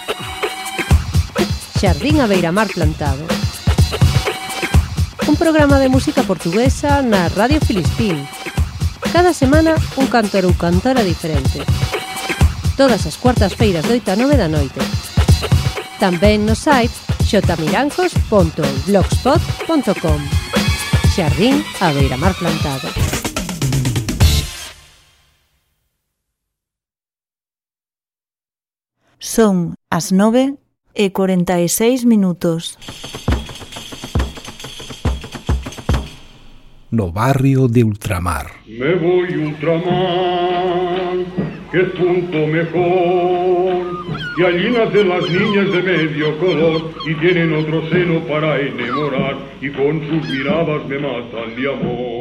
Xardín a Beiramar Plantado. Un programa de música portuguesa na Radio Filispín. Cada semana un cantor ou cantora diferente. Todas as cuartas-feiras de 8 a 9 da noite. Tamén no site xmirancos.blogspot.com. Xardín a Beiramar Plantado. Son as 9:46. No barrio de Ultramar. Me voy ultramar, que es punto mejor, y allí nacen las niñas de medio color, y tienen otro seno para enamorar, y con sus miradas me matan de amor.